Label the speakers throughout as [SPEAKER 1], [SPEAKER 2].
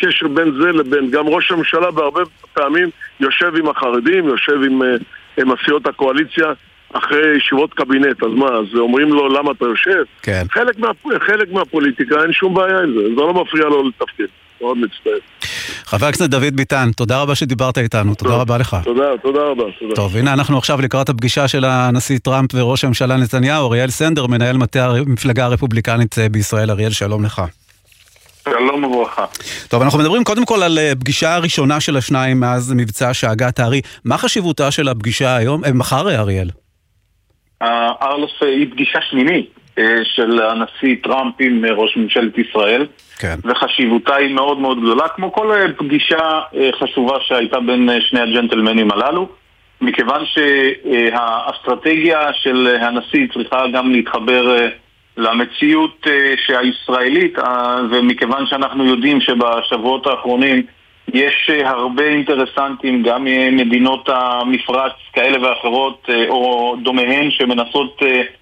[SPEAKER 1] קשר בין זה לבין, גם ראש הממשלה בהרבה פעמים יושב עם החרדים, יושב עם הסיעות הקואליציה אחרי ישיבות קבינט, אז מה, אז אומרים לו למה אתה יושב?
[SPEAKER 2] כן.
[SPEAKER 1] חלק מהפוליטיקה, אין שום בעיה עם זה, זה לא מפריע לו לתפקיד, מאוד מצטער.
[SPEAKER 2] חבר הכנסת דוד ביטן, תודה רבה שדיברת איתנו, תודה רבה לך.
[SPEAKER 1] תודה רבה.
[SPEAKER 2] טוב, הנה אנחנו עכשיו לקראת הפגישה של הנשיא טראמפ וראש הממשלה נתניהו. אריאל סנדר, מנהל מטה המפלגה הרפובליקנית בישראל. אריאל, שלום לך.
[SPEAKER 3] שלום וברכה.
[SPEAKER 2] טוב, אנחנו מדברים קודם כל על פגישה הראשונה של השניים מאז מבצע שאגת הארי. מה חשיבותה של הפגישה היום? מחר, אריאל?
[SPEAKER 3] ארלוף היא פגישה שמינית של הנשיא טראמפ עם ראש ממשלת ישראל,
[SPEAKER 2] כן.
[SPEAKER 3] וחשיבותה היא מאוד מאוד גדולה, כמו כל פגישה חשובה שהייתה בין שני הג'נטלמנים הללו, מכיוון שהאסטרטגיה של הנשיא צריכה גם להתחבר למציאות שהישראלית, ומכיוון שאנחנו יודעים שבשבועות האחרונים יש הרבה אינטרסנטים גם ממדינות המפרץ כאלה ואחרות או דומיהן שמנסות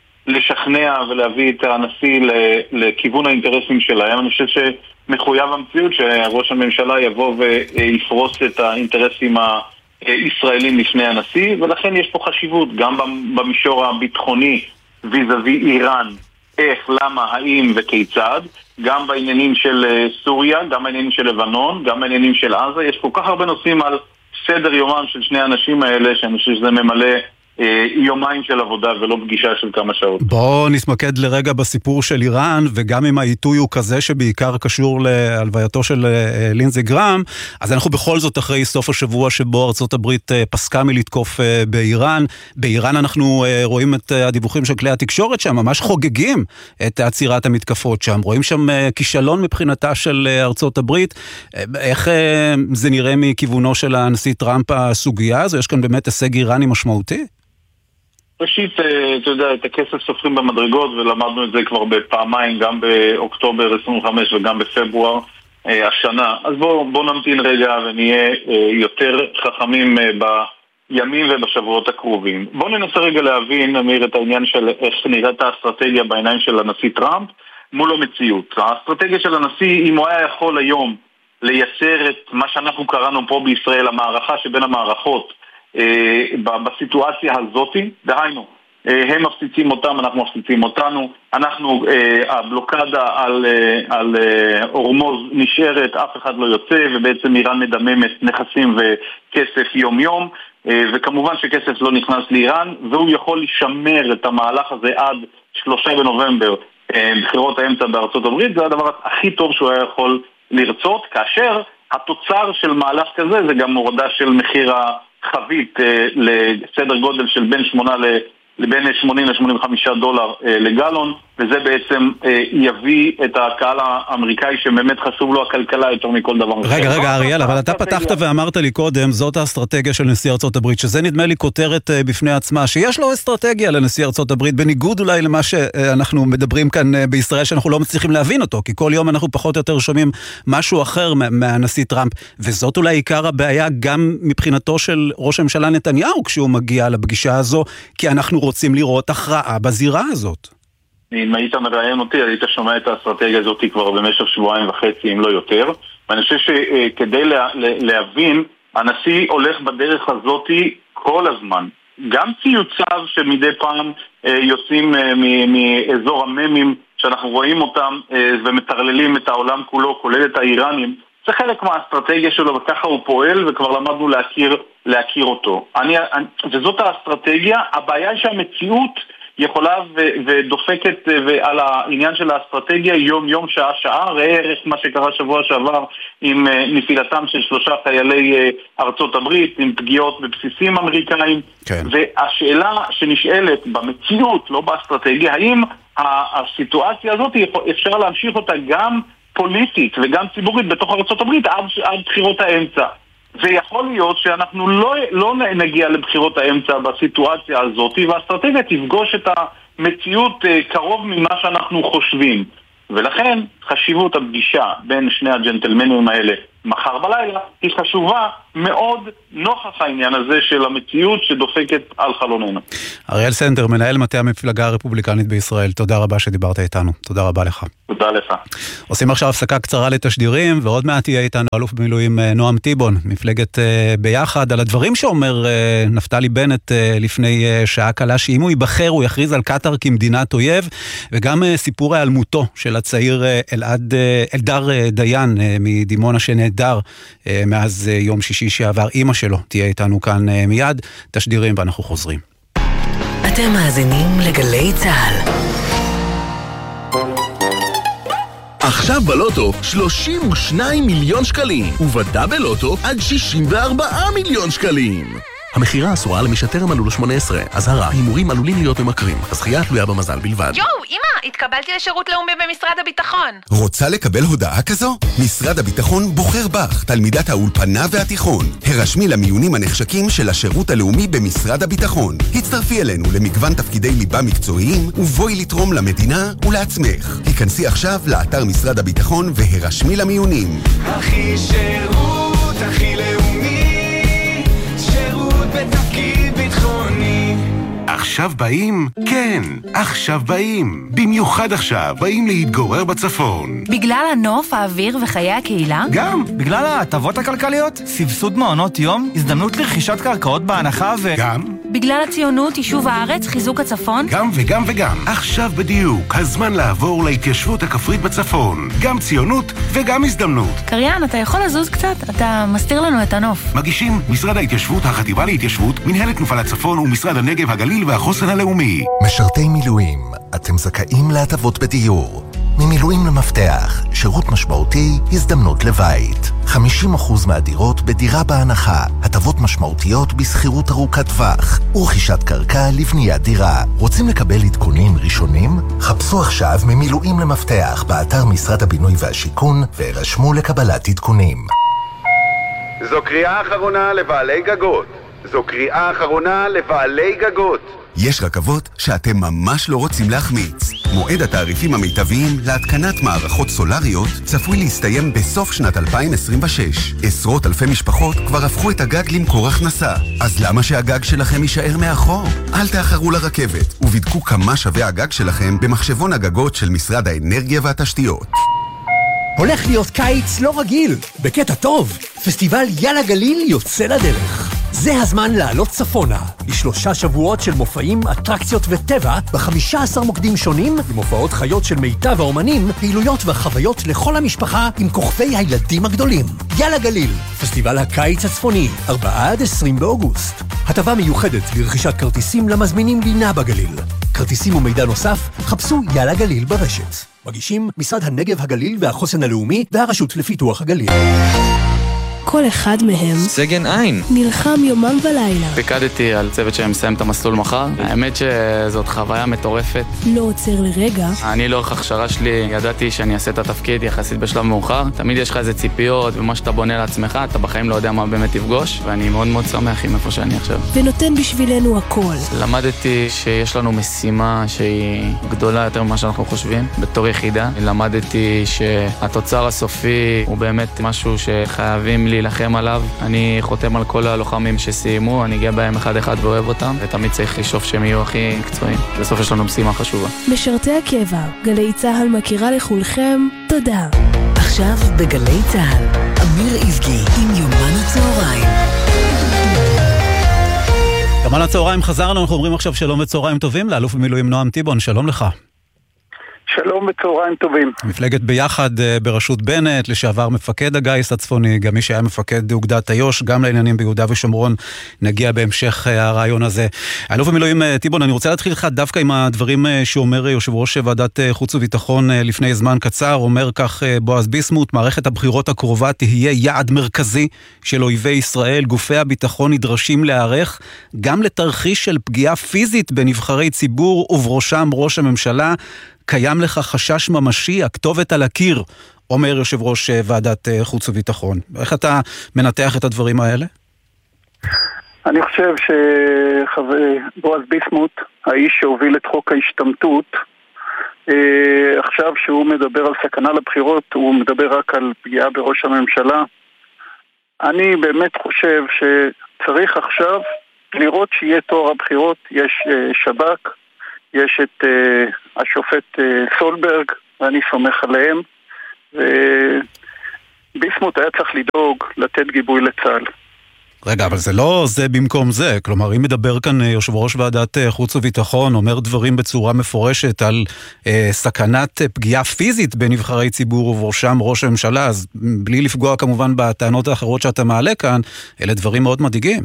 [SPEAKER 3] לשכנע ולהביא את הנשיא לכיוון האינטרסים שלהם. אני חושב שמחויב המציאות שראש הממשלה יבוא ויפרוס את האינטרסים הישראלים לפני הנשיא, ולכן יש פה חשיבות גם במישור הביטחוני ויזווי איראן, איך, למה, האם וכיצד, גם בעניינים של סוריה, גם בעניינים של לבנון, גם בעניינים של עזה. יש כל כך הרבה נושאים על סדר יומם של שני האנשים האלה, שאני חושב שזה ממלא יומיים של עבודה ולא פגישה של כמה שעות.
[SPEAKER 2] בואו נתמקד לרגע בסיפור של איראן, וגם אם העיתוי הוא כזה שבעיקר קשור להלווייתו של לינזי גרם, אז אנחנו בכל זאת אחרי סוף השבוע שבו ארצות הברית פסקה מלתקוף באיראן. באיראן אנחנו רואים את הדיווחים של כלי התקשורת שם, ממש חוגגים את עצירת המתקפות שם, רואים שם כישלון מבחינתה של ארצות הברית. איך זה נראה מכיוונו של הנשיא טראמפ הסוגיה הזו? יש כאן באמת הישג איראני משמעותי?
[SPEAKER 3] ראשית, אתה יודע, את הכסף סופרים במדרגות, ולמדנו את זה כבר בפעמיים, גם באוקטובר 25 וגם בפברואר השנה. אז בוא נמתין רגע ונהיה יותר חכמים בימים ובשבועות הקרובים. בוא ננסה רגע להבין, אמיר, את העניין של איך נראית האסטרטגיה בעיניים של הנשיא טראמפ מול המציאות. האסטרטגיה של הנשיא, אם הוא היה יכול היום לייצר את מה שאנחנו קראנו פה בישראל, המערכה שבין המערכות, בסיטואציה הזאת, דהיינו, הם מפציצים אותם, אנחנו מפציצים אותנו, הבלוקדה על אורמוז נשארת, אף אחד לא יוצא, ובעצם איראן מדממת נכסים וכסף יום יום, וכמובן שכסף לא נכנס לאיראן, והוא יכול לשמר את המהלך הזה עד 3 בנובמבר, בחירות האמצע בארצות הברית. זה הדבר הכי טוב שהוא היה יכול לרצות, כאשר התוצר של מהלך כזה זה גם הורדה של מחיר חבית לסדר גודל של בין 80 ל-85 דולר לגלון, וזה בעצם יביא את הקהל האמריקאי שבאמת חשוב לו הכלכלה יותר מכל דבר.
[SPEAKER 2] רגע אריאל, אבל אתה פתחת ואמרת לי קודם, זאת האסטרטגיה של נשיא ארצות הברית, שזה נדמה לי כותרת בפני עצמה, שיש לו אסטרטגיה לנשיא ארצות הברית, בניגוד אולי למה שאנחנו מדברים כאן בישראל, שאנחנו לא מצליחים להבין אותו, כי כל יום אנחנו פחות או יותר שומעים משהו אחר מהנשיא טראמפ, וזאת אולי עיקר הבעיה גם מבחינתו של ראש הממשלה נתניהו, כשהוא מגיע לפגישה הזו, כי אנחנו רוצים לראות הכרעה בזירה הזאת.
[SPEAKER 3] אם היית מראיין אותי, היית שומע את האסטרטגיה הזאת כבר במשך 2.5 שבועות, אם לא יותר. ואני חושב שכדי להבין, הנשיא הולך בדרך הזאת כל הזמן. גם ציוציו שמדי פעם יוצאים מאזור הממים, שאנחנו רואים אותם ומטרללים את העולם כולו, כולל את האיראנים, זה חלק מהאסטרטגיה שלו, וככה הוא פועל, וכבר למדנו להכיר אותו. וזאת האסטרטגיה. הבעיה היא שהמציאות יכולה ודופקת על העניין של האסטרטגיה יום שעה שעה. ראה ערך מה שקרה שבוע שעבר עם נפילתם של 3 חיילי ארצות הברית, עם פגיעות בבסיסים אמריקאים.
[SPEAKER 2] כן.
[SPEAKER 3] והשאלה שנשאלת במציאות, לא באסטרטגיה, האם הסיטואציה הזאת אפשר להמשיך אותה גם פוליטית וגם ציבורית בתוך ארצות הברית עד בחירות האמצע. ויכול להיות שאנחנו לא נגיע לבחירות האמצע בסיטואציה הזאת, והאסטרטגיה תפגוש את המציאות קרוב ממה שאנחנו חושבים. ולכן חשיבות הפגישה בין שני הג'נטלמנים האלה מחר בלילה היא חשובה מאוד נוכח העניין הזה של המציאות שדופקת על חלוננו.
[SPEAKER 2] אריאל סנדר, מנהל מטה המפלגה הרפובליקנית בישראל, תודה רבה שדיברת איתנו. תודה רבה לך.
[SPEAKER 3] תודה לך.
[SPEAKER 2] עושים עכשיו הפסקה קצרה לתשדירים, ועוד מעט תהיה איתנו אלוף במילואים נועם טיבון, מפלגת ביחד, על הדברים שאומר נפתלי בנט לפני שעה קלה, שאם הוא ייבחר הוא יכריז על קטר כמדינת אויב, וגם סיפור העלמותו של הצעיר אלדר דיין מדימונה שנהדר מאז יום שישי שעבר. אמא שלו תהיה איתנו כאן מיד. תשדירים ואנחנו חוזרים.
[SPEAKER 4] אתם מאזינים לגלי צהל.
[SPEAKER 5] עכשיו בלוטו 32 מיליון שקלים, ובדאבל לוטו עד 64 מיליון שקלים. המחירה אסורה למי שטרם מלאו לו 18. אזהרה, הימורים עלולים להיות ממכרים. הזכייה תלויה במזל בלבד.
[SPEAKER 6] יואו, אמא, התקבלתי לשירות לאומי במשרד הביטחון.
[SPEAKER 7] רוצה לקבל הודעה כזו? משרד הביטחון בוחר בך, תלמידת האולפנה והתיכון. הרשמי למיונים הנחשקים של השירות הלאומי במשרד הביטחון. הצטרפי אלינו למגוון תפקידי ליבה מקצועיים, ובואי לתרום למדינה ולעצמך. היכנסי עכשיו לאתר משרד הביטחון והרשמי למיונים.
[SPEAKER 8] הכי שירות, הכי לאומי, שירות בתפקיד ביטחוני.
[SPEAKER 9] עכשיו באים? כן, עכשיו באים. במיוחד עכשיו באים להתגורר בצפון.
[SPEAKER 6] בגלל הנוף, האוויר וחיי הקהילה?
[SPEAKER 9] גם.
[SPEAKER 10] בגלל ההטבות הכלכליות, סבסוד מעונות יום, הזדמנות לרכישת קרקעות בהנחה
[SPEAKER 9] גם.
[SPEAKER 6] בגלל הציונות, יישוב הארץ, חיזוק הצפון?
[SPEAKER 9] גם וגם וגם. עכשיו בדיוק, הזמן לעבור להתיישבות הכפרית בצפון. גם ציונות וגם הזדמנות.
[SPEAKER 6] קריין, אתה יכול לזוז קצת? אתה מסתיר לנו את הנוף.
[SPEAKER 9] מגישים משרד ההתיישבות, החטיבה להתיישבות, מנהלת מפעל הצפון ומשרד הנגב, הגליל והחוסן הלאומי.
[SPEAKER 11] משרתי מילואים, אתם זכאים להטבות בדיור. ממילואים למפתח, שירות משמעותי, הזדמנות לבית. 50% מהדירות בדירה בהנחה, הטבות משמעותיות בסחירות ארוכת טווח, ורכישת קרקע לבניית דירה. רוצים לקבל עדכונים ראשונים? חפשו עכשיו ממילואים למפתח באתר משרד הבינוי והשיכון, והירשמו לקבלת עדכונים.
[SPEAKER 12] זו קריאה אחרונה לבעלי גגות. זו קריאה אחרונה לבעלי גגות.
[SPEAKER 7] יש רכבות שאתם ממש לא רוצים להחמיץ. מועד התעריפים המיטביים להתקנת מערכות סולריות צפוי להסתיים בסוף שנת 2026. עשרות אלפי משפחות כבר הפכו את הגג למקור הכנסה. אז למה שהגג שלכם יישאר מאחור? אל תאחרו לרכבת ובדקו כמה שווה הגג שלכם במחשבון הגגות של משרד האנרגיה והתשתיות.
[SPEAKER 13] הולך להיות קיץ לא רגיל, בקטע טוב. פסטיבל יאללה גליל יוצא לדרך. זה הזמן לעלות צפונה, ל3 שבועות של מופעים, אטרקציות וטבע, ב15 מוקדים שונים, עם הופעות חיות של מיטב האומנים, פעילויות וחוויות לכל המשפחה עם כוכבי הילדים הגדולים. יאללה גליל, פסטיבל הקיץ הצפוני, 4-20 באוגוסט. הטבה מיוחדת לרכישת כרטיסים למזמינים לינה בגליל. כרטיסים ומידע נוסף, חפשו יאללה גליל ברשת. מגישים משרד הנגב, הגליל והחוסן הלאומי והרשות לפיתוח הגליל.
[SPEAKER 14] כל אחד מהם
[SPEAKER 15] סגן עין
[SPEAKER 14] נלחם יומם ולילה.
[SPEAKER 15] פיקדתי על צוות שמסיים את המסלול מחר. האמת שזאת חוויה מטורפת.
[SPEAKER 14] לא עוצר לרגע.
[SPEAKER 15] אני לאורך הכשרה שלי ידעתי שאני אעשה את התפקיד יחסית בשלב מאוחר. תמיד יש לך איזה ציפיות ומה שאתה בונה לעצמך, אתה בחיים לא יודע מה באמת תפגוש, ואני מאוד מאוד שמח עם איפה שאני עכשיו.
[SPEAKER 14] ונותן בשבילנו הכל.
[SPEAKER 15] למדתי שיש לנו משימה שהיא גדולה יותר ממה שאנחנו חושבים בתור יחידה. למדתי שהתוצר הסופי הוא באמת משהו שחייבים להילחם עליו. אני חותם על כל הלוחמים שסיימו, אני אגיע בהם אחד ואוהב אותם, ותמיד צריך לשאוף שהם יהיו הכי מקצועיים. בסוף יש לנו משימה חשובה.
[SPEAKER 14] משרתי הקבע, גלי צהל מכירה לכולכם, תודה.
[SPEAKER 4] עכשיו בגלי צהל, אמיר איבגי עם יומן הצהריים.
[SPEAKER 2] יומן הצהריים חזרנו, אנחנו אומרים עכשיו שלום וצהריים טובים לאלוף במילואים נועם טיבון, שלום לך.
[SPEAKER 16] שלום וצהריים טובים.
[SPEAKER 2] מפלגת ביחד בראשות בנט, לשעבר מפקד הגיס הצפוני, גם מי שהיה מפקד אוגדת איו"ש, גם לעניינים ביהודה ושומרון, נגיע בהמשך הרעיון הזה. אלוף במילואים טיבון, אני רוצה להתחיל לך דווקא עם הדברים שאומר יושב ראש ועדת חוץ וביטחון לפני זמן קצר, אומר כך בועז ביסמוט, מערכת הבחירות הקרובה תהיה יעד מרכזי של אויבי ישראל, גופי הביטחון נדרשים להיערך גם לתרחיש של פגיעה פיזית בנבחרי ציבור ובראשם ראש הממשלה. קיים לך חשש ממשי, הכתובת על הקיר, אומר יושב ראש ועדת חוץ וביטחון. איך אתה מנתח את הדברים האלה?
[SPEAKER 16] אני חושב שבועז ביסמוט, האיש שהוביל את חוק ההשתמטות, עכשיו שהוא מדבר על סכנה לבחירות, הוא מדבר רק על פגיעה בראש הממשלה. אני באמת חושב שצריך עכשיו לראות שיהיה תואר הבחירות. יש שב"כ, יש את השופט סולברג, ואני סומך עליהם, וביסמוט היה צריך לדאוג לתת גיבוי לצה"ל.
[SPEAKER 2] רגע, אבל זה לא זה במקום זה. כלומר, אם מדבר כאן יושב ראש ועדת חוץ וביטחון, אומר דברים בצורה מפורשת על סכנת פגיעה פיזית בנבחרי ציבור ובראשם ראש הממשלה, אז בלי לפגוע כמובן בטענות האחרות שאתה מעלה כאן, אלה דברים מאוד מדאיגים.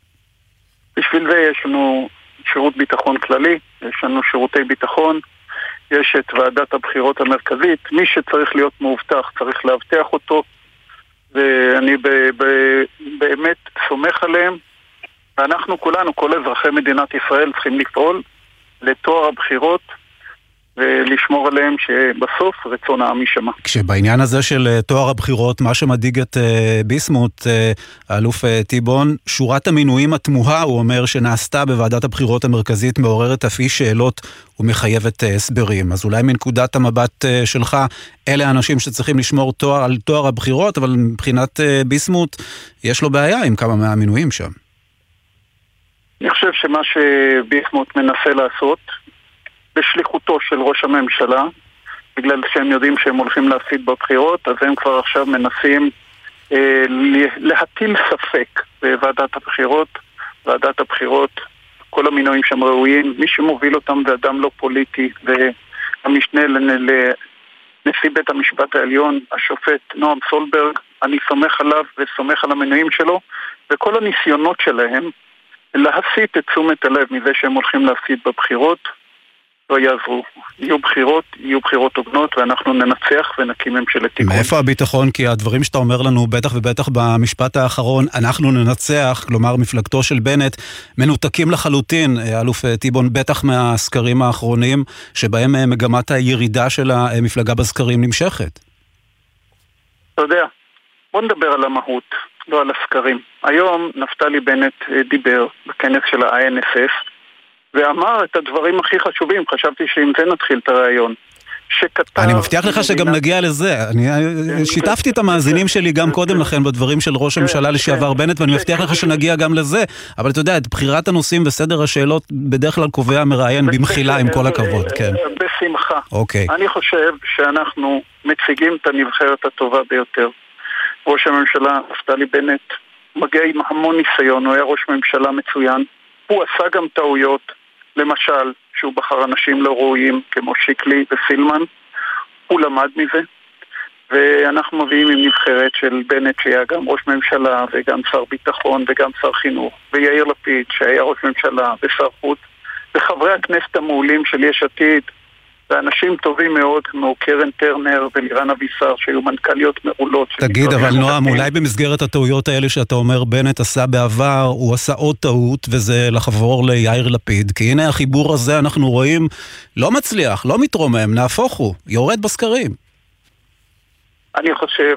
[SPEAKER 16] בשביל זה יש לנו שירות ביטחון כללי, יש לנו שירותי ביטחון, יש את ועדת הבחירות המרכזית, מי שצריך להיות מאובטח צריך לאבטח אותו, ואני באמת סומך עליהם, ואנחנו כולנו, כל אזרחי מדינת ישראל צריכים לפעול לתואר הבחירות ולשמור עליהם שבסוף רצון העם יישמע.
[SPEAKER 2] כשבעניין הזה של תואר הבחירות, מה שמדאיג את ביסמוט, האלוף טיבון, שורת המינויים התמוהה, הוא אומר שנעשתה בוועדת הבחירות המרכזית, מעוררת אף אי שאלות ומחייבת הסברים. אז אולי מנקודת המבט שלך, אלה האנשים שצריכים לשמור על תואר הבחירות, אבל מבחינת ביסמוט, יש לו בעיה עם כמה מהמינויים שם.
[SPEAKER 16] אני חושב שמה שביסמוט מנסה לעשות, בשליחותו של ראש הממשלה, בגלל שהם יודעים שהם הולכים להפסיד בבחירות, אז הם כבר עכשיו מנסים להטיל ספק בוועדת הבחירות. ועדת הבחירות, כל המינויים שם ראויים, מי שמוביל אותם זה אדם לא פוליטי, והמשנה לנשיא בית המשפט העליון, השופט נועם סולברג, אני סומך עליו וסומך על המינויים שלו, וכל הניסיונות שלהם להסיט את תשומת הלב מזה שהם הולכים להפסיד בבחירות, לא יעזרו. יהיו בחירות הוגנות, ואנחנו ננצח ונקים ממשלת תיקון.
[SPEAKER 2] מאיפה הביטחון? כי הדברים שאתה אומר לנו, בטח ובטח במשפט האחרון, אנחנו ננצח, כלומר מפלגתו של בנט, מנותקים לחלוטין, אלוף טיבון, בטח מהסקרים האחרונים, שבהם מגמת הירידה של המפלגה בסקרים נמשכת.
[SPEAKER 16] אתה יודע, בוא נדבר על המהות, לא על הסקרים. היום נפתלי בנט דיבר בכנס של ה-INSS, ואמר את הדברים הכי חשובים. חשבתי שאם זה נתחיל את הרעיון.
[SPEAKER 2] אני מבטיח לך שגם נגיע לזה. אני שיתפתי את המאזינים שלי גם קודם לכן בדברים של ראש הממשלה לשעבר בנט, ואני מבטיח לך שנגיע גם לזה. אבל אתה יודע, את בחירת הנושאים וסדר השאלות בדרך כלל קובע מראיין במחילה, עם כל הכבוד.
[SPEAKER 16] בשמחה.
[SPEAKER 2] אוקיי.
[SPEAKER 16] אני חושב שאנחנו מציגים את הנבחרת הטובה ביותר. ראש הממשלה נפתלי בנט מגיע עם המון ניסיון, הוא היה ראש ממשלה מצוין. הוא עשה גם טעויות, למשל, שהוא בחר אנשים לא ראויים כמו שיקלי וסילמן, הוא למד מזה, ואנחנו מביאים עם נבחרת של בנט שהיה גם ראש ממשלה וגם שר ביטחון וגם שר חינוך, ויאיר לפיד שהיה ראש ממשלה ושר חוץ, וחברי הכנסת המעולים של יש עתיד, ואנשים טובים מאוד כמו קרן טרנר ולירן אבישר שהיו מנכ"ליות מעולות.
[SPEAKER 2] תגיד, אבל נועם, אולי במסגרת הטעויות האלה שאתה אומר בנט עשה בעבר, הוא עשה עוד טעות, וזה לחבור ליאיר לפיד, כי הנה החיבור הזה אנחנו רואים לא מצליח, לא מתרומם, נהפוך הוא, יורד בסקרים.
[SPEAKER 16] אני חושב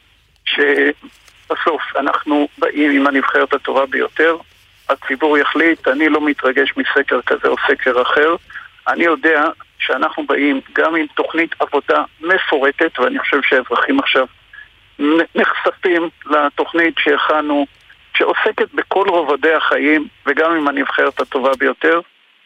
[SPEAKER 16] שבסוף אנחנו באים עם הנבחרת הטובה ביותר, הציבור יחליט, אני לא מתרגש מסקר כזה או סקר אחר, אני יודע שאנחנו באים גם עם תוכנית עבודה מפורטת, ואני חושב שהאזרחים עכשיו נחשפים לתוכנית שהכנו, שעוסקת בכל רובדי החיים, וגם עם הנבחרת הטובה ביותר.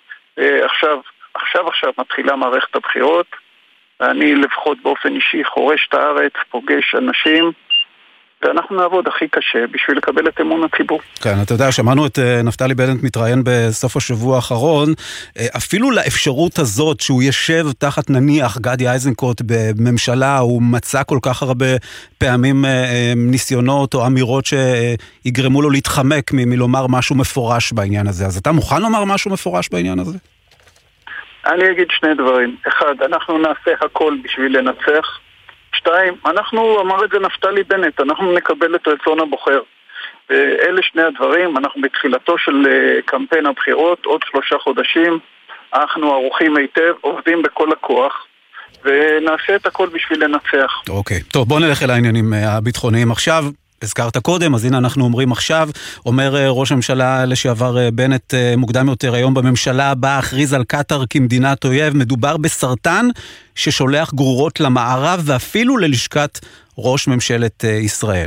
[SPEAKER 16] עכשיו מתחילה מערכת הבחירות, ואני לפחות באופן אישי חורש את הארץ, פוגש אנשים, ואנחנו נעבוד הכי קשה בשביל לקבל את אמון הציבור.
[SPEAKER 2] כן, אתה יודע, שמענו את נפתלי בנט מתראיין בסוף השבוע האחרון, אפילו לאפשרות הזאת שהוא ישב תחת נניח גדי איזנקוט בממשלה, הוא מצא כל כך הרבה פעמים ניסיונות או אמירות שיגרמו לו להתחמק מלומר משהו מפורש בעניין הזה. אז אתה מוכן לומר משהו מפורש בעניין הזה?
[SPEAKER 16] אני אגיד שני דברים. אחד, אנחנו נעשה הכל בשביל לנצח. 2, אמר את זה נפתלי בנט, אנחנו נקבל את רצון הבוחר. אלה שני הדברים, אנחנו בתחילתו של קמפיין הבחירות, עוד 3 חודשים, אנחנו ערוכים היטב, עובדים בכל הכוח, ונעשה את הכל בשביל לנצח.
[SPEAKER 2] אוקיי, טוב, בוא נלך אל העניינים הביטחוניים עכשיו. הזכרת קודם, אז הנה אנחנו אומרים עכשיו, אומר ראש הממשלה לשעבר בנט מוקדם יותר היום, בממשלה הבאה הכריז על קטר כמדינת אויב, מדובר בסרטן ששולח גרורות למערב ואפילו ללשכת ראש ממשלת ישראל.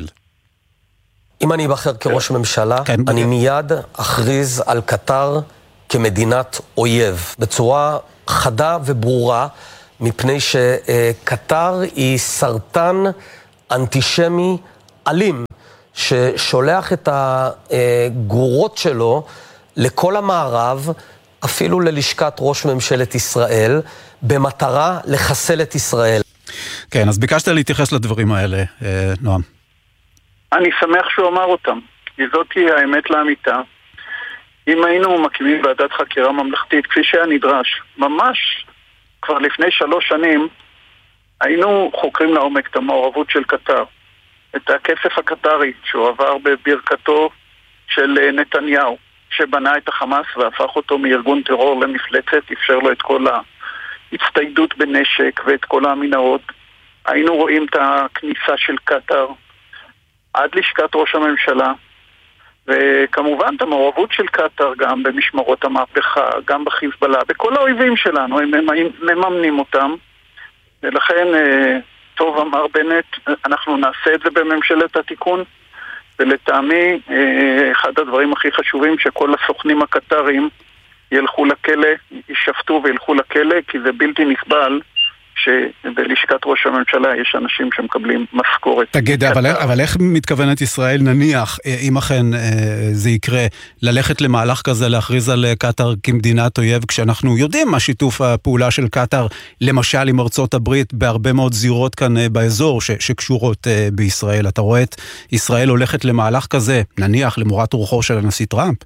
[SPEAKER 17] אם אני אבחר כראש ממשלה, אני מיד אכריז על קטר כמדינת אויב, בצורה חדה וברורה, מפני שקטר היא סרטן אנטישמי אלים, ששולח את הגרורות שלו לכל המערב, אפילו ללשכת ראש ממשלת ישראל, במטרה לחסל את ישראל.
[SPEAKER 2] כן, אז ביקשת להתייחס לדברים האלה, נועם.
[SPEAKER 16] אני שמח שהוא אמר אותם, כי זאת היא האמת לאמיתה. אם היינו מקימים ועדת חקירה ממלכתית, כפי שהיה נדרש, ממש כבר לפני 3 שנים, היינו חוקרים לעומק את המעורבות של קטר, את הכסף הקטרי שהוא עבר בברכתו של נתניהו, שבנה את החמאס והפך אותו מארגון טרור למפלצת, אפשר לו את כל ההצטיידות בנשק ואת כל המנהרות. היינו רואים את הכניסה של קטר עד לשכת ראש הממשלה, וכמובן את המעורבות של קטר גם במשמרות המהפכה, גם בחיזבאללה, בכל האויבים שלנו, הם מממנים אותם, ולכן טוב אמר בנט, אנחנו נעשה את זה בממשלת התיקון, ולטעמי אחד הדברים הכי חשובים שכל הסוכנים הקטרים ילכו לכלא, ישפטו וילכו לכלא, כי זה בלתי נסבל שבלשכת ראש הממשלה יש אנשים שמקבלים משכורת.
[SPEAKER 2] תגיד, אבל איך מתכוונת ישראל, נניח, אם אכן זה יקרה, ללכת למהלך כזה, להכריז על קטר כמדינת אויב, כשאנחנו יודעים מה שיתוף הפעולה של קטר, למשל עם ארצות הברית, בהרבה מאוד זירות כאן באזור שקשורות בישראל. אתה רואה את ישראל הולכת למהלך כזה, נניח למורת רוחו של הנשיא טראמפ?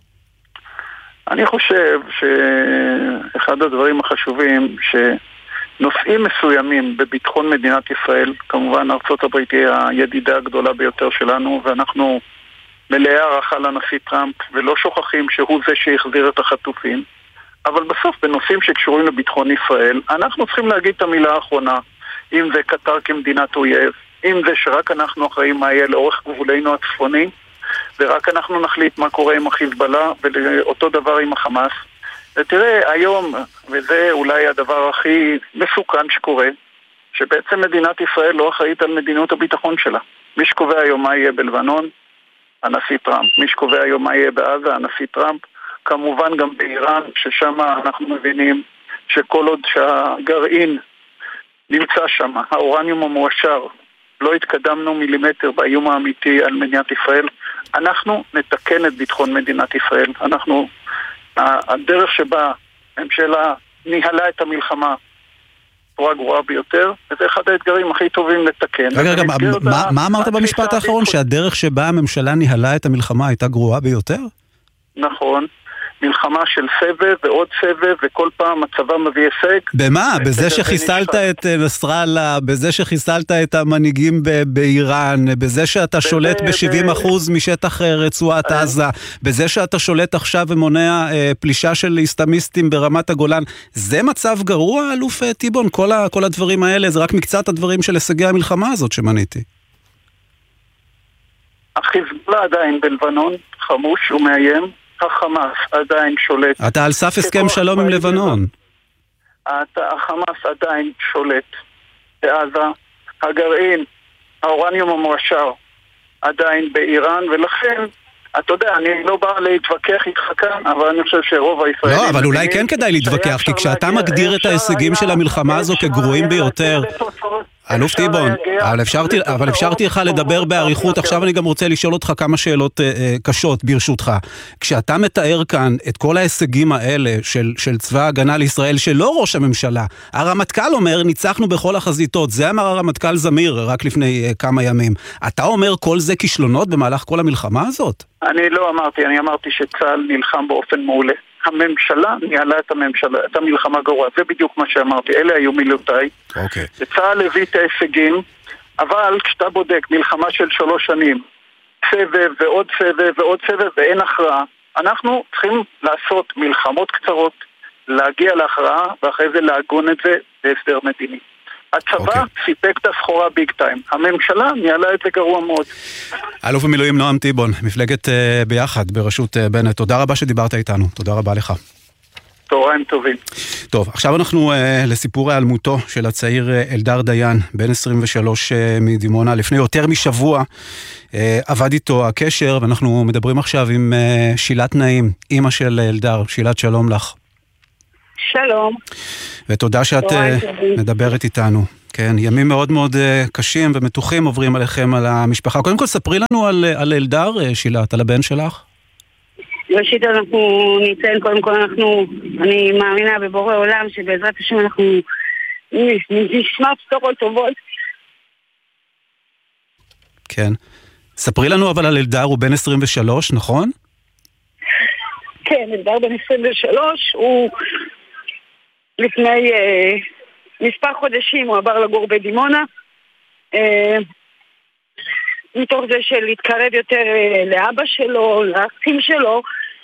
[SPEAKER 16] אני חושב שאחד הדברים החשובים נושאים מסוימים בביטחון מדינת ישראל, כמובן ארצות הברית היא הידידה הגדולה ביותר שלנו, ואנחנו מלאי הערכה לנשיא טראמפ, ולא שוכחים שהוא זה שהחזיר את החטופים, אבל בסוף בנושאים שקשורים לביטחון ישראל, אנחנו צריכים להגיד את המילה האחרונה, אם זה קטר כמדינת אויב, אם זה שרק אנחנו אחראים מה יהיה לאורך גבולנו הצפוני, ורק אנחנו נחליט מה קורה עם החיזבאללה, ואותו דבר עם החמאס. ותראה, היום, וזה אולי הדבר הכי מסוכן שקורה, שבעצם מדינת ישראל לא אחראית על מדיניות הביטחון שלה. מי שקובע היום מה יהיה בלבנון, הנשיא טראמפ. מי שקובע היום מה יהיה בעזה, הנשיא טראמפ. כמובן גם באיראן, ששם אנחנו מבינים שכל עוד שהגרעין נמצא שם, האורניום המועשר, לא התקדמנו מילימטר באיום האמיתי על מדינת ישראל, אנחנו נתקן את ביטחון מדינת ישראל. הדרך שבה הממשלה ניהלה את המלחמה בצורה גרועה ביותר, וזה אחד האתגרים הכי טובים לתקן.
[SPEAKER 2] רגע, מה אמרת במשפט האחרון? שהדרך שבה הממשלה ניהלה את המלחמה הייתה גרועה ביותר?
[SPEAKER 16] נכון. מלחמה של סבב ועוד סבב, וכל פעם הצבא מביא הישג.
[SPEAKER 2] במה? בזה שחיסלת את נסראללה, בזה שחיסלת את המנהיגים באיראן, בזה שאתה שולט ב-70% משטח רצועת עזה, בזה שאתה שולט עכשיו ומונע פלישה של איסלאמיסטים ברמת הגולן. זה מצב גרוע, אלוף טיבון? כל הדברים האלה, זה רק מקצת הדברים של הישגי המלחמה הזאת שמניתי. החיזבאללה
[SPEAKER 16] עדיין בלבנון, חמוש ומאיים. החמאס עדיין שולט.
[SPEAKER 2] אתה על סף הסכם שלום עם לבנון.
[SPEAKER 16] החמאס עדיין שולט בעזה. הגרעין, האורניום המועשר, עדיין באיראן, ולכן, אתה יודע, אני לא בא להתווכח איתך כאן, אבל אני חושב שרוב הישראלים...
[SPEAKER 2] לא, אבל אולי כן כדאי להתווכח, כי כשאתה מגדיר את ההישגים של המלחמה הזו כגרועים ביותר... אלוף טיבון, אבל אפשרתי לך לדבר בעריכות, עכשיו אני גם רוצה לשאול אותך כמה שאלות קשות ברשותך. כשאתה מתאר כאן את כל ההישגים האלה של צבא ההגנה לישראל, שלא ראש הממשלה, הרמטכ"ל אומר ניצחנו בכל החזיתות, זה אמר הרמטכ"ל זמיר רק לפני כמה ימים. אתה אומר כל זה כישלונות במהלך כל המלחמה הזאת?
[SPEAKER 16] אני לא אמרתי, אני אמרתי שצה"ל נלחם באופן מעולה. הממשלה ניהלה את המלחמה גרוע, זה בדיוק מה שאמרתי, אלה היו מילותיי. צה"ל הביא את ההישגים, אבל כשאתה בודק מלחמה של 3 שנים, סבב ועוד סבב ועוד סבב ואין הכרעה, אנחנו צריכים לעשות מלחמות קצרות, להגיע להכרעה ואחרי זה להגון את זה בהסדר מדיני. הצבא סיפק את הסחורה ביג טיים. הממשלה ניהלה את זה גרוע מאוד.
[SPEAKER 2] אלוף המילואים נועם טיבון, מפלגת ביחד בראשות בנט. תודה רבה שדיברת איתנו. תודה רבה לך.
[SPEAKER 16] תוריים טובים.
[SPEAKER 2] טוב, עכשיו אנחנו לסיפור העלמותו של הצעיר אלדר דיין, בן 23 מדימונה. לפני יותר משבוע עבד איתו הקשר, ואנחנו מדברים עכשיו עם שילת נעים, אמא של אלדר. שילת, שלום לך.
[SPEAKER 18] שלום.
[SPEAKER 2] ותודה שאת מדברת איתנו. כן, ימים מאוד מאוד קשים ומתוחים עוברים עליכם, על המשפחה. קודם כל, ספרי לנו על אלדר, שילת, על הבן שלך.
[SPEAKER 18] ראשית אנחנו ניתן, קודם כל אני מאמינה בבורא עולם שבעזרת השם אנחנו נשמע בשורות טובות.
[SPEAKER 2] כן. ספרי לנו אבל על אלדר, הוא בן 23, נכון?
[SPEAKER 18] כן, אלדר בן 23, הוא לפני מספר חודשים הוא עבר לגור בדימונה, מתוך זה של להתקרב יותר לאבא שלו, לאחים שלו.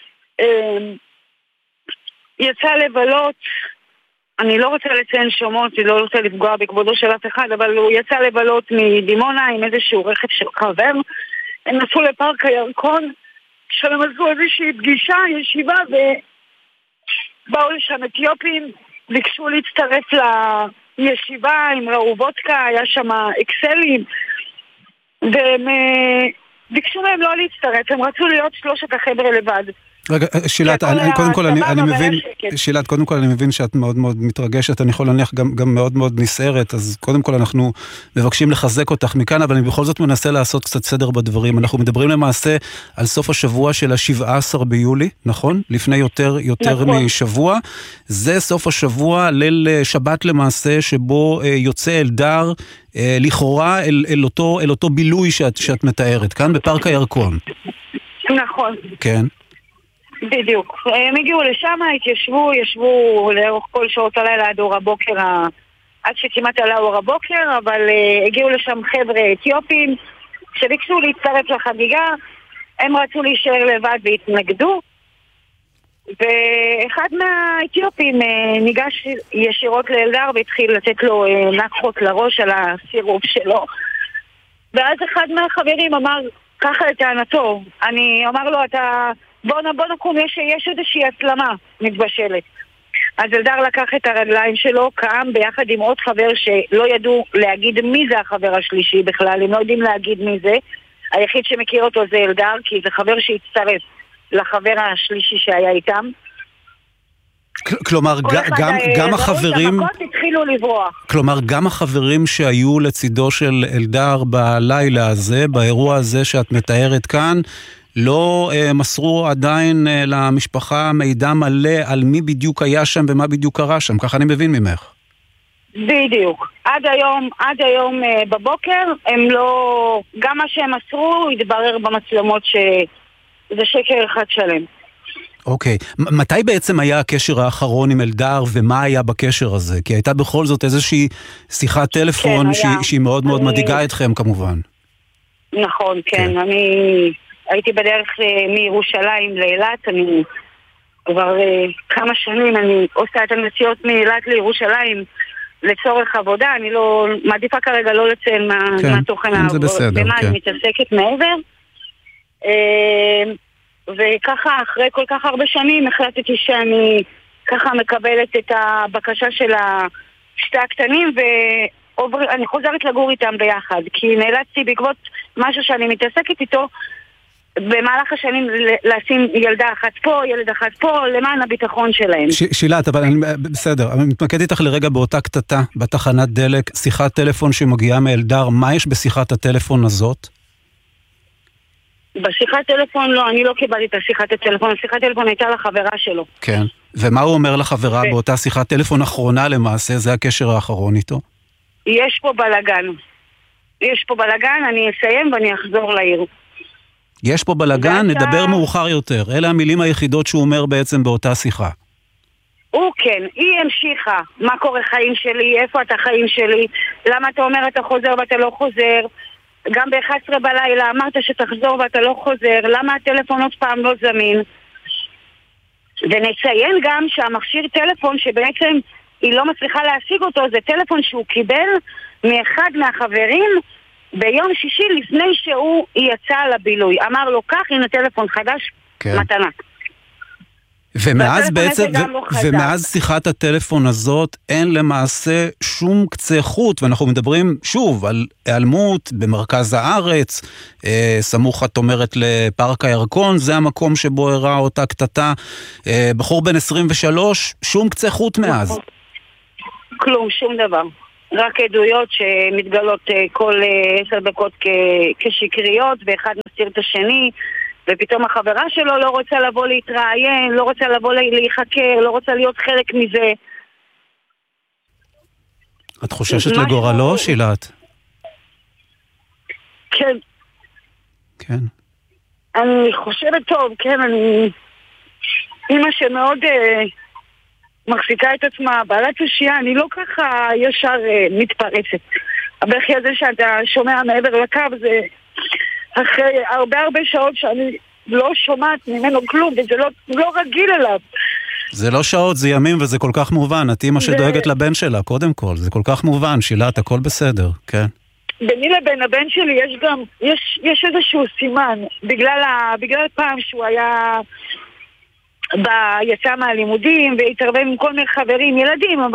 [SPEAKER 18] יצא לבלות, אני לא רוצה לציין שמות, אני לא רוצה לפגוע בכבודו של אף אחד, אבל הוא יצא לבלות מדימונה עם איזשהו רכב של חבר. הם נסעו לפארק הירקון, שם עשו איזושהי פגישה, ישיבה, ובאו לשם אתיופים, ביקשו להצטרף לישיבה, הם ראו וודקה, היה שם אקסלים, והם ביקשו מהם לא להצטרף, הם רצו להיות שלושת החבר'ה לבד.
[SPEAKER 2] רגע, שילת, קודם כל אני מבין, שילת, קודם כל אני מבין שאת מאוד מאוד מתרגשת, אני יכול להניח גם מאוד מאוד נסערת, אז קודם כל אנחנו מבקשים לחזק אותך מכאן, אבל אני בכל זאת מנסה לעשות קצת סדר בדברים. אנחנו מדברים למעשה על סוף השבוע של ה-17 ביולי, נכון? לפני יותר משבוע. זה סוף השבוע, ליל שבת למעשה, שבו יוצא אלדר לכאורה אל אותו בילוי שאת מתארת, כאן בפארק הירקון.
[SPEAKER 18] נכון.
[SPEAKER 2] כן.
[SPEAKER 18] בדיוק. הם הגיעו לשם, ישבו לאורך כל שעות הלילה עד אור הבוקר, עד שכמעט עלה אור הבוקר, אבל הגיעו לשם חבר'ה אתיופים שביקשו להצטרף לחגיגה, הם רצו להישאר לבד והתנגדו, ואחד מהאתיופים ניגש ישירות לאלדר והתחיל לתת לו נקחות לראש על הסירוב שלו, ואז אחד מהחברים אמר ככה לטענתו, אני אמר לו, בוא נקום, יש איזושהי הצלמה מתבשלת. אז אלדר לקח את הרגליים שלו, קם ביחד עם עוד חבר שלא ידעו להגיד מי זה החבר השלישי בכלל, הם לא יודעים להגיד מי זה. היחיד שמכיר אותו זה אלדר, כי זה חבר שהצטרף לחבר השלישי שהיה איתם.
[SPEAKER 2] כלומר, גם החברים...
[SPEAKER 18] התחילו לברוח.
[SPEAKER 2] כלומר, גם החברים שהיו לצידו של אלדר בלילה הזה, באירוע הזה שאת מתארת כאן, לא מסרו עדיין למשפחה מידע מלא על מי בדיוק היה שם ומה בדיוק קרה שם, ככה אני מבין ממך.
[SPEAKER 18] בדיוק. עד היום בבוקר הם לא... גם מה שהם מסרו התברר במצלמות שזה שקר אחד שלם.
[SPEAKER 2] אוקיי. מתי בעצם היה הקשר האחרון עם אלדר ומה היה בקשר הזה? כי הייתה בכל זאת איזושהי שיחת טלפון שהיא מאוד מאוד מדאיגה אתכם כמובן.
[SPEAKER 18] נכון, כן. אני... הייתי בדרך מירושלים לאילת, אני כבר כמה שנים אני עושה את הנסיעות מאילת לירושלים לצורך עבודה, אני לא, מעדיפה כרגע לא לציין מהתוכן במה אני מתעסקת מעבר. וככה אחרי כל כך הרבה שנים החלטתי שאני ככה מקבלת את הבקשה של שתי הקטנים ואני חוזרת לגור איתם ביחד, כי נאלצתי בעקבות משהו שאני מתעסקת איתו במהלך השנים לשים ילדה אחת פה, ילד אחת פה, למען הביטחון שלהם.
[SPEAKER 2] שילת, אבל בסדר, אני מתמקד איתך לרגע באותה קטטה, בתחנת דלק, שיחת טלפון שמגיעה מאלדר, מה יש בשיחת הטלפון הזאת?
[SPEAKER 18] בשיחת טלפון לא, אני לא קיבלתי את שיחת הטלפון, השיחת הטלפון הייתה לחברה שלו.
[SPEAKER 2] כן, ומה הוא אומר לחברה באותה שיחת טלפון אחרונה למעשה, זה הקשר האחרון איתו?
[SPEAKER 18] יש פה בלגן, אני אסיים ואני אחזור לעיר.
[SPEAKER 2] יש פה בלגן, נדבר מאוחר יותר. אלה המילים היחידות שהוא אומר בעצם באותה שיחה.
[SPEAKER 18] הוא כן, היא המשיכה. מה קורה חיים שלי? איפה אתה חיים שלי? למה אתה אומר אתה חוזר ואתה לא חוזר? גם ב-11 בלילה אמרת שתחזור ואתה לא חוזר. למה הטלפון עוד פעם לא זמין? ונציין גם שהמכשיר טלפון שבעצם היא לא מצליחה להשיג אותו, זה טלפון שהוא קיבל מאחד מהחברים ביום שישי לפני שהוא יצא לבילוי. אמר לו, כך, הנה טלפון חדש, כן. מתנה.
[SPEAKER 2] ומאז בעצם, ומאז שיחת הטלפון הזאת אין למעשה שום קצה חוט, ואנחנו מדברים שוב על היעלמות במרכז הארץ, סמוך את אומרת לפארק הירקון, זה המקום שבו הראה אותה קטטה, בחור בן 23, שום קצה חוט מאז.
[SPEAKER 18] כלום, שום דבר. רק עדויות שמתגלות כל 10 דקות כשקריות, ואחד מסתיר את השני, ופתאום החברה שלו לא רוצה לבוא להתראיין, לא רוצה לבוא להיחקר, לא רוצה להיות חלק מזה.
[SPEAKER 2] את חוששת לגורלו, שילת?
[SPEAKER 18] כן.
[SPEAKER 2] כן.
[SPEAKER 18] אני חושבת טוב, כן, אני... אמא שמאוד מחזיקה את עצמה, בעלת תושייה, אני לא ככה ישר מתפרצת. הבכי הזה שאתה שומע מעבר לקו זה... אחרי הרבה שעות שאני לא שומעת ממנו כלום, וזה לא רגיל אליו.
[SPEAKER 2] זה לא שעות, זה ימים, וזה כל כך מובן. את אמא שדואגת לבן שלה, קודם כל. זה כל כך מובן, שילת, הכל בסדר, כן.
[SPEAKER 18] ביני לבין הבן שלי יש גם, יש איזשהו סימן, בגלל פעם שהוא היה, יצא מהלימודים, והתערבב עם כל מיני חברים, ילדים,